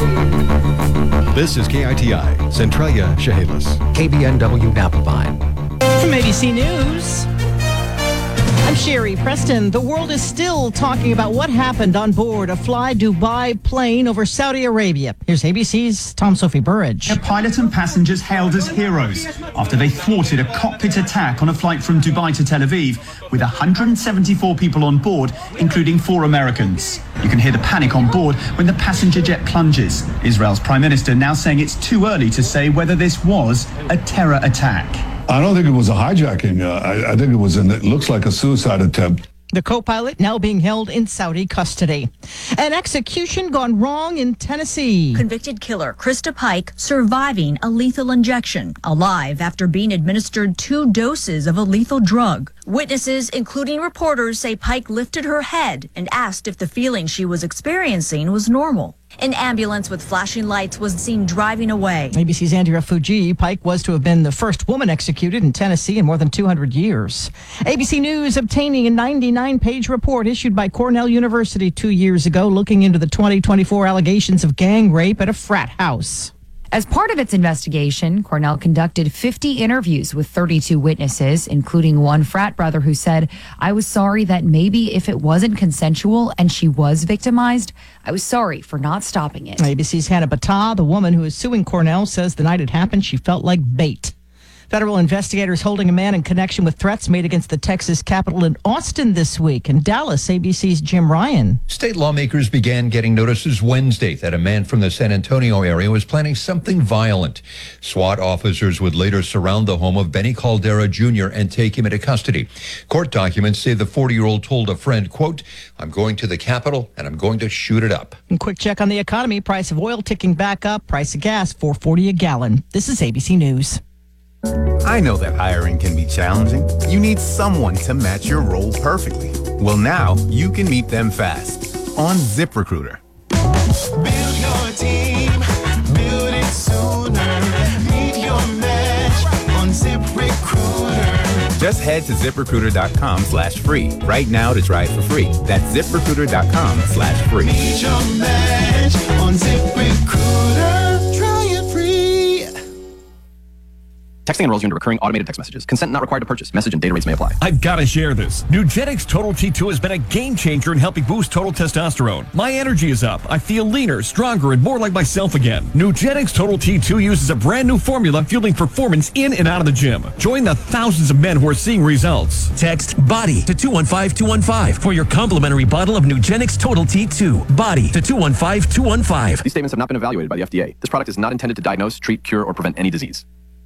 This is KITI, Centralia, Chehalis. KBNW Napa Vine. From ABC News, I'm Sherry Preston. The world is still talking about what happened on board a Fly Dubai plane over Saudi Arabia. Here's ABC's Tom Sophie Burridge. The pilot and passengers hailed as heroes after they thwarted a cockpit attack on a flight from Dubai to Tel Aviv with 174 people on board, including 4 Americans. You can hear the panic on board when the passenger jet plunges. Israel's Prime Minister now saying it's too early to say whether this was a terror attack. I don't think it was a hijacking. I think it looks like a suicide attempt. The co-pilot now being held in Saudi custody. An execution gone wrong in Tennessee. Convicted killer Krista Pike surviving a lethal injection, alive after being administered 2 doses of a lethal drug. Witnesses, including reporters, say Pike lifted her head and asked if the feeling she was experiencing was normal. An ambulance with flashing lights was seen driving away. ABC's Andrea Fuji. Pike was to have been the first woman executed in Tennessee in more than 200 years. ABC News obtaining a 99-page report issued by Cornell University 2 years ago looking into the 2024 allegations of gang rape at a frat house. As part of its investigation, Cornell conducted 50 interviews with 32 witnesses, including one frat brother who said, "I was sorry that maybe if it wasn't consensual and she was victimized, I was sorry for not stopping it." ABC's Hannah Battah, the woman who is suing Cornell, says the night it happened, she felt like bait. Federal investigators holding a man in connection with threats made against the Texas Capitol in Austin this week. In Dallas, ABC's Jim Ryan. State lawmakers began getting notices Wednesday that a man from the San Antonio area was planning something violent. SWAT officers would later surround the home of Benny Caldera Jr. and take him into custody. Court documents say the 40-year-old told a friend, quote, "I'm going to the Capitol and I'm going to shoot it up." And quick check on the economy. Price of oil ticking back up. Price of gas, $4.40 a gallon. This is ABC News. I know that hiring can be challenging. You need someone to match your role perfectly. Well, now you can meet them fast on ZipRecruiter. Build your team, build it sooner. Meet your match on ZipRecruiter. Just head to ZipRecruiter.com/free right now to try it for free. That's ZipRecruiter.com/free. Meet your match on ZipRecruiter. Try it free. Texting enrolls you into recurring automated text messages. Consent not required to purchase. Message and data rates may apply. I've got to share this. Nugenix Total T2 has been a game changer in helping boost total testosterone. My energy is up. I feel leaner, stronger, and more like myself again. Nugenix Total T2 uses a brand new formula fueling performance in and out of the gym. Join the thousands of men who are seeing results. Text BODY to 215215 for your complimentary bottle of Nugenix Total T2. BODY to 215215. These statements have not been evaluated by the FDA. This product is not intended to diagnose, treat, cure, or prevent any disease.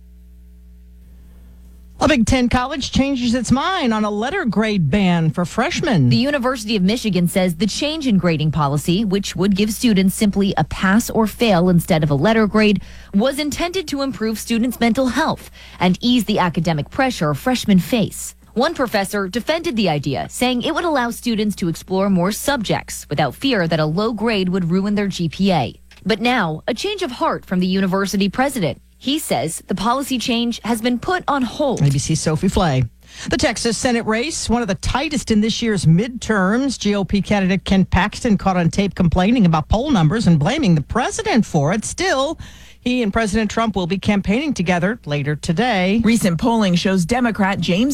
A Big Ten college changes its mind on a letter grade ban for freshmen. The University of Michigan says the change in grading policy, which would give students simply a pass or fail instead of a letter grade, was intended to improve students' mental health and ease the academic pressure freshmen face. One professor defended the idea, saying it would allow students to explore more subjects without fear that a low grade would ruin their GPA. But now, a change of heart from the university president. He says the policy change has been put on hold. ABC's Sophie Flay. The Texas Senate race, one of the tightest in this year's midterms. GOP candidate Ken Paxton caught on tape complaining about poll numbers and blaming the president for it. Still, he and President Trump will be campaigning together later today. Recent polling shows Democrat James